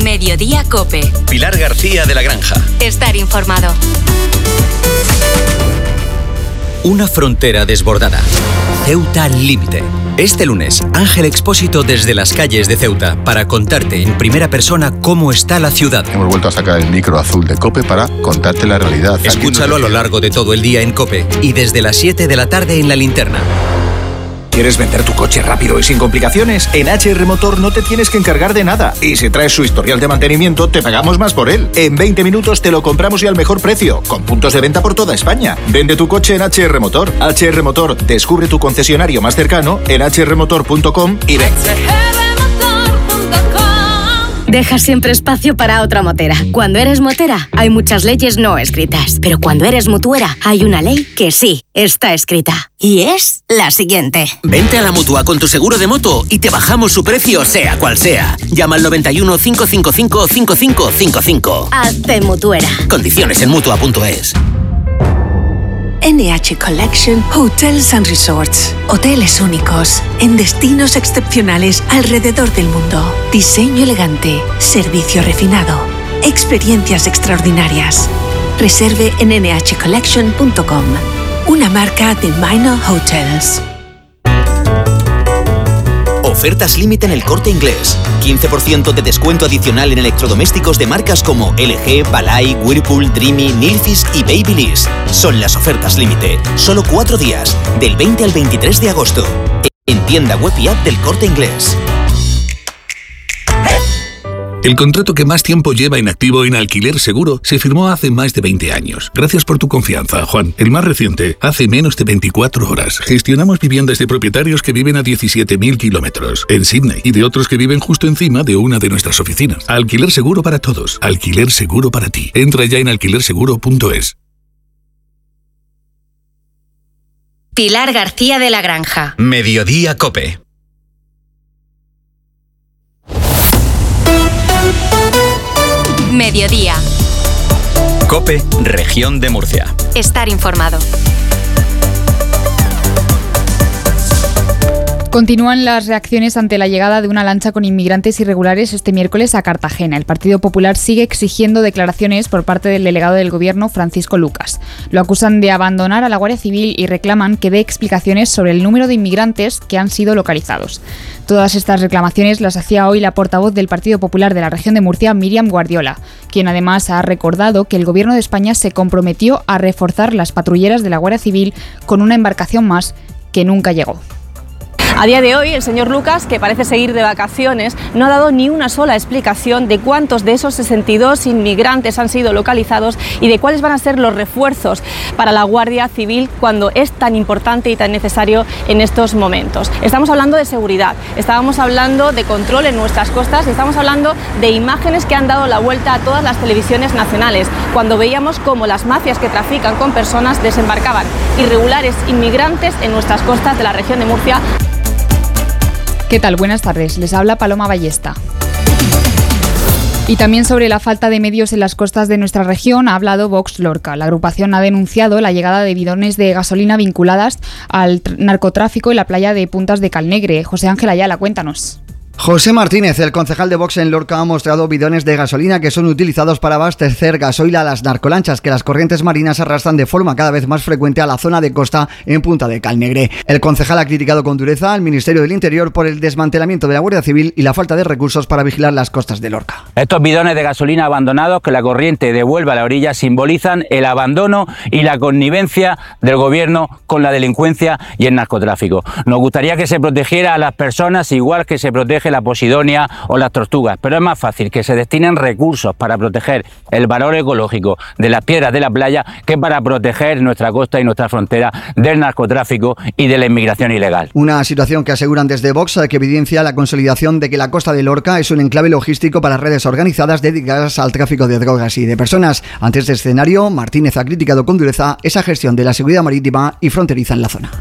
Mediodía COPE. Pilar García de la Granja. Estar informado. Una frontera desbordada. Ceuta límite. Este lunes, Ángel Expósito desde las calles de Ceuta para contarte en primera persona cómo está la ciudad. Hemos vuelto a sacar el micro azul de COPE para contarte la realidad. Escúchalo a lo largo de todo el día en COPE y desde las 7 de la tarde en La Linterna. ¿Quieres vender tu coche rápido y sin complicaciones? En HR Motor no te tienes que encargar de nada. Y si traes su historial de mantenimiento, te pagamos más por él. En 20 minutos te lo compramos y al mejor precio, con puntos de venta por toda España. Vende tu coche en HR Motor. HR Motor, descubre tu concesionario más cercano en hrmotor.com y ven. Deja siempre espacio para otra motera. Cuando eres motera, hay muchas leyes no escritas. Pero cuando eres mutuera, hay una ley que sí está escrita. Y es la siguiente. Vente a la Mutua con tu seguro de moto y te bajamos su precio sea cual sea. Llama al 91 555 5555. Hazte mutuera. Condiciones en Mutua.es. NH Collection Hotels and Resorts. Hoteles únicos, en destinos excepcionales alrededor del mundo. Diseño elegante, servicio refinado, experiencias extraordinarias. Reserve en nhcollection.com. Una marca de Minor Hotels. Ofertas límite en El Corte Inglés. 15% de descuento adicional en electrodomésticos de marcas como LG, Balay, Whirlpool, Dreamy, Nilfisk y Babyliss. Son las ofertas límite. Solo 4 días, del 20 al 23 de agosto. En tienda web y app del Corte Inglés. El contrato que más tiempo lleva inactivo en Alquiler Seguro se firmó hace más de 20 años. Gracias por tu confianza, Juan. El más reciente, hace menos de 24 horas. Gestionamos viviendas de propietarios que viven a 17.000 kilómetros en Sydney y de otros que viven justo encima de una de nuestras oficinas. Alquiler Seguro para todos. Alquiler Seguro para ti. Entra ya en alquilerseguro.es. Pilar García de la Granja. Mediodía COPE. Mediodía. COPE, Región de Murcia. Estar informado. Continúan las reacciones ante la llegada de una lancha con inmigrantes irregulares este miércoles a Cartagena. El Partido Popular sigue exigiendo declaraciones por parte del delegado del Gobierno, Francisco Lucas. Lo acusan de abandonar a la Guardia Civil y reclaman que dé explicaciones sobre el número de inmigrantes que han sido localizados. Todas estas reclamaciones las hacía hoy la portavoz del Partido Popular de la Región de Murcia, Míriam Guardiola, quien además ha recordado que el Gobierno de España se comprometió a reforzar las patrulleras de la Guardia Civil con una embarcación más que nunca llegó. A día de hoy, el señor Lucas, que parece seguir de vacaciones, no ha dado ni una sola explicación de cuántos de esos 62 inmigrantes han sido localizados y de cuáles van a ser los refuerzos para la Guardia Civil cuando es tan importante y tan necesario en estos momentos. Estamos hablando de seguridad, estábamos hablando de control en nuestras costas y estamos hablando de imágenes que han dado la vuelta a todas las televisiones nacionales, cuando veíamos cómo las mafias que trafican con personas desembarcaban irregulares inmigrantes en nuestras costas de la región de Murcia. ¿Qué tal? Buenas tardes. Les habla Paloma Ballesta. Y también sobre la falta de medios en las costas de nuestra región ha hablado Vox Lorca. La agrupación ha denunciado la llegada de bidones de gasolina vinculadas al narcotráfico en la playa de Puntas de Calnegre. José Ángel Ayala, cuéntanos. José Martínez, el concejal de Vox en Lorca, ha mostrado bidones de gasolina que son utilizados para abastecer gasoil a las narcolanchas que las corrientes marinas arrastran de forma cada vez más frecuente a la zona de costa en Punta de Calnegre. El concejal ha criticado con dureza al Ministerio del Interior por el desmantelamiento de la Guardia Civil y la falta de recursos para vigilar las costas de Lorca. Estos bidones de gasolina abandonados que la corriente devuelve a la orilla simbolizan el abandono y la connivencia del gobierno con la delincuencia y el narcotráfico. Nos gustaría que se protegiera a las personas igual que se protege la posidonia o las tortugas, pero es más fácil que se destinen recursos para proteger el valor ecológico de las piedras de la playa que para proteger nuestra costa y nuestra frontera del narcotráfico y de la inmigración ilegal. Una situación que aseguran desde Vox que evidencia la consolidación de que la costa de Lorca es un enclave logístico para redes organizadas dedicadas al tráfico de drogas y de personas. Ante este escenario, Martínez ha criticado con dureza esa gestión de la seguridad marítima y fronteriza en la zona.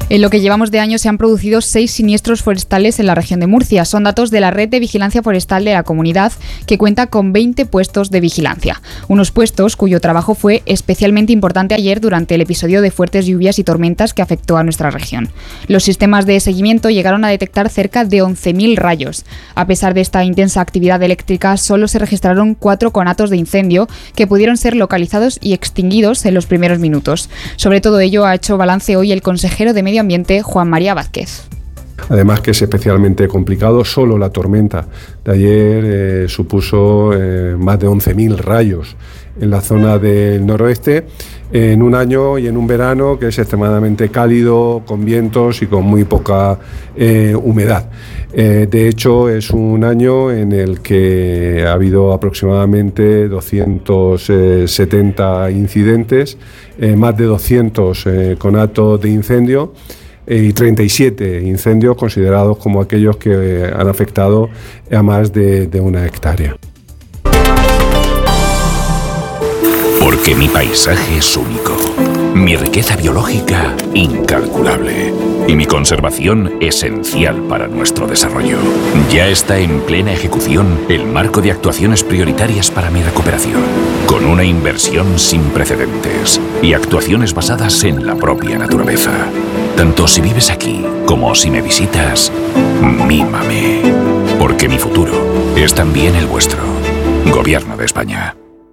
En lo que llevamos de año se han producido 6 siniestros forestales en la región de Murcia. Son datos de la Red de Vigilancia Forestal de la comunidad, que cuenta con 20 puestos de vigilancia. Unos puestos cuyo trabajo fue especialmente importante ayer durante el episodio de fuertes lluvias y tormentas que afectó a nuestra región. Los sistemas de seguimiento llegaron a detectar cerca de 11.000 rayos. A pesar de esta intensa actividad eléctrica, solo se registraron 4 conatos de incendio que pudieron ser localizados y extinguidos en los primeros minutos. Sobre todo ello ha hecho balance hoy el consejero de Medio Ambiente, Juan María Vázquez. Además que es especialmente complicado, solo la tormenta de ayer supuso más de 11.000 rayos en la zona del noroeste, en un año y en un verano que es extremadamente cálido, con vientos y con muy poca humedad. De hecho, es un año en el que ha habido aproximadamente 270 incidentes, más de 200 conatos de incendio, y 37 incendios considerados como aquellos que han afectado a más de 1 hectárea. Porque mi paisaje es único, mi riqueza biológica incalculable y mi conservación esencial para nuestro desarrollo. Ya está en plena ejecución el marco de actuaciones prioritarias para mi recuperación, con una inversión sin precedentes y actuaciones basadas en la propia naturaleza. Tanto si vives aquí como si me visitas, mímame, porque mi futuro es también el vuestro. Gobierno de España.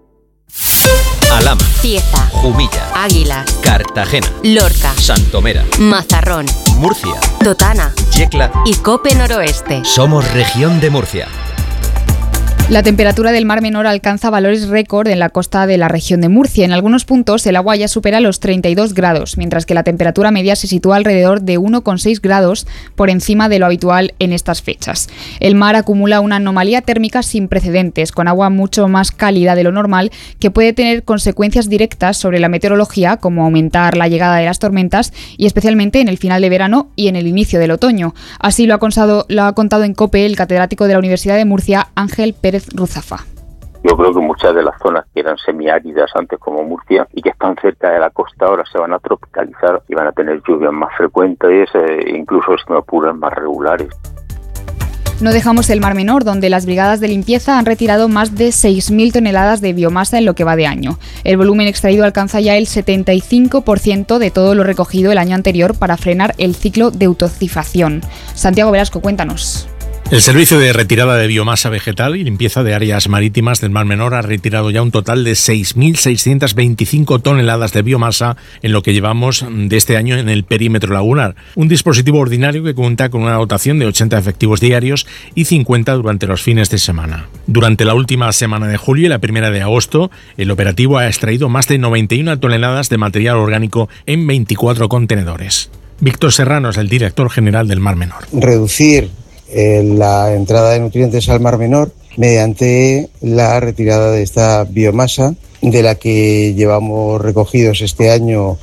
Alhama, Cieza, Jumilla, Águilas, Cartagena, Lorca, Santomera, Mazarrón, Murcia, Totana Yecla y Cope Noroeste. Somos región de Murcia. La temperatura del Mar Menor alcanza valores récord en la costa de la región de Murcia. En algunos puntos el agua ya supera los 32 grados, mientras que la temperatura media se sitúa alrededor de 1,6 grados por encima de lo habitual en estas fechas. El mar acumula una anomalía térmica sin precedentes, con agua mucho más cálida de lo normal, que puede tener consecuencias directas sobre la meteorología, como aumentar la llegada de las tormentas y especialmente en el final de verano y en el inicio del otoño. Así lo ha contado en COPE el catedrático de la Universidad de Murcia, Ángel Pérez Ruzafa. Yo creo que muchas de las zonas que eran semiáridas antes como Murcia y que están cerca de la costa ahora se van a tropicalizar y van a tener lluvias más frecuentes e incluso si me apuran más regulares. No dejamos el Mar Menor, donde las brigadas de limpieza han retirado más de 6.000 toneladas de biomasa en lo que va de año. El volumen extraído alcanza ya el 75% de todo lo recogido el año anterior para frenar el ciclo de eutrocifación. Santiago Velasco, cuéntanos. El Servicio de Retirada de Biomasa Vegetal y Limpieza de Áreas Marítimas del Mar Menor ha retirado ya un total de 6.625 toneladas de biomasa en lo que llevamos de este año en el perímetro lagunar. Un dispositivo ordinario que cuenta con una dotación de 80 efectivos diarios y 50 durante los fines de semana. Durante la última semana de julio y la primera de agosto, el operativo ha extraído más de 91 toneladas de material orgánico en 24 contenedores. Víctor Serrano es el director general del Mar Menor. Reducir la entrada de nutrientes al Mar Menor mediante la retirada de esta biomasa, de la que llevamos recogidos este año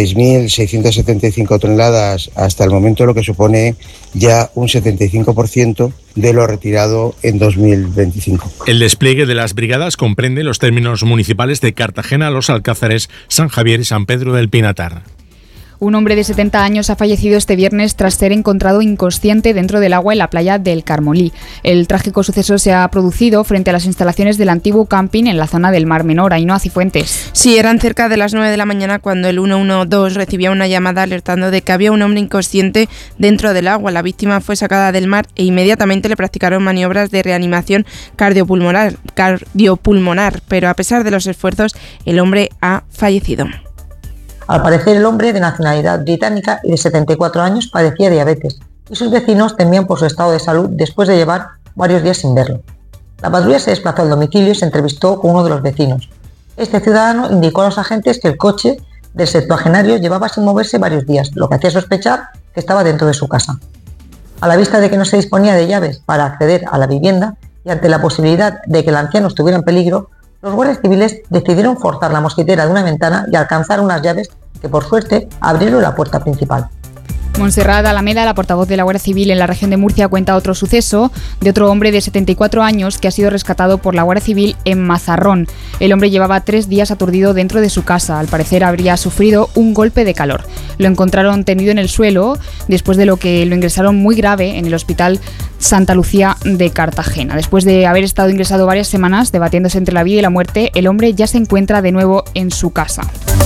6.675 toneladas hasta el momento, lo que supone ya un 75% de lo retirado en 2025. El despliegue de las brigadas comprende los términos municipales de Cartagena, Los Alcázares, San Javier y San Pedro del Pinatar. Un hombre de 70 años ha fallecido este viernes tras ser encontrado inconsciente dentro del agua en la playa del Carmolí. El trágico suceso se ha producido frente a las instalaciones del antiguo camping en la zona del Mar Menor. Ainhoa Cifuentes. Sí, eran cerca de las 9 de la mañana cuando el 112 recibía una llamada alertando de que había un hombre inconsciente dentro del agua. La víctima fue sacada del mar e inmediatamente le practicaron maniobras de reanimación cardiopulmonar, pero a pesar de los esfuerzos, el hombre ha fallecido. Al parecer, el hombre, de nacionalidad británica y de 74 años, padecía diabetes y sus vecinos temían por su estado de salud después de llevar varios días sin verlo. La patrulla se desplazó al domicilio y se entrevistó con uno de los vecinos. Este ciudadano indicó a los agentes que el coche del septuagenario llevaba sin moverse varios días, lo que hacía sospechar que estaba dentro de su casa. A la vista de que no se disponía de llaves para acceder a la vivienda y ante la posibilidad de que el anciano estuviera en peligro, los guardias civiles decidieron forzar la mosquitera de una ventana y alcanzar unas llaves que, por suerte, abrieron la puerta principal. Montserrat Alameda, la portavoz de la Guardia Civil en la región de Murcia, cuenta otro suceso de otro hombre de 74 años que ha sido rescatado por la Guardia Civil en Mazarrón. El hombre llevaba 3 días aturdido dentro de su casa. Al parecer habría sufrido un golpe de calor. Lo encontraron tendido en el suelo, después de lo que lo ingresaron muy grave en el Hospital Santa Lucía de Cartagena. Después de haber estado ingresado varias semanas debatiéndose entre la vida y la muerte, el hombre ya se encuentra de nuevo en su casa.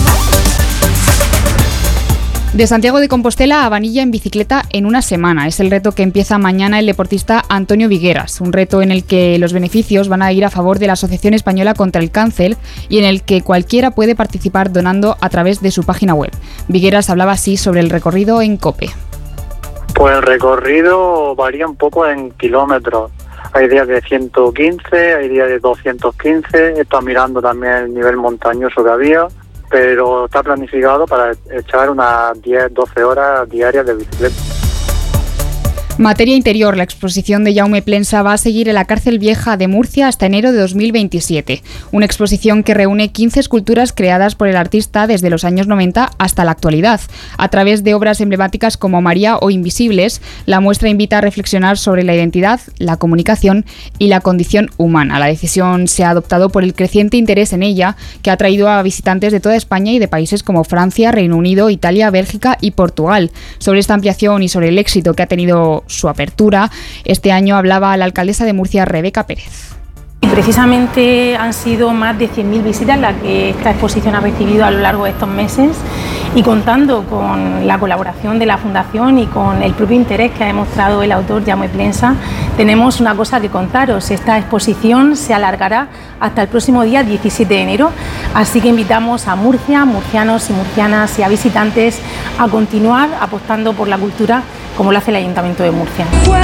De Santiago de Compostela a Vanilla en bicicleta en una semana. Es el reto que empieza mañana el deportista Antonio Vigueras. Un reto en el que los beneficios van a ir a favor de la Asociación Española contra el Cáncer y en el que cualquiera puede participar donando a través de su página web. Vigueras hablaba así sobre el recorrido en COPE. Pues el recorrido varía un poco en kilómetros. Hay días de 115, hay días de 215. He estado mirando también el nivel montañoso que había, pero está planificado para echar unas 10-12 horas diarias de bicicleta. Materia interior. La exposición de Jaume Plensa va a seguir en la Cárcel Vieja de Murcia hasta enero de 2027. Una exposición que reúne 15 esculturas creadas por el artista desde los años 90 hasta la actualidad. A través de obras emblemáticas como María o Invisibles, la muestra invita a reflexionar sobre la identidad, la comunicación y la condición humana. La decisión se ha adoptado por el creciente interés en ella, que ha traído a visitantes de toda España y de países como Francia, Reino Unido, Italia, Bélgica y Portugal. Sobre esta ampliación y sobre el éxito que ha tenido su apertura, este año hablaba la alcaldesa de Murcia, Rebeca Pérez. Precisamente han sido más de 100.000 visitas las que esta exposición ha recibido a lo largo de estos meses, y contando con la colaboración de la Fundación y con el propio interés que ha demostrado el autor Jaume Plensa, tenemos una cosa que contaros. Esta exposición se alargará hasta el próximo día 17 de enero, así que invitamos a Murcia, murcianos y murcianas y a visitantes a continuar apostando por la cultura como lo hace el Ayuntamiento de Murcia.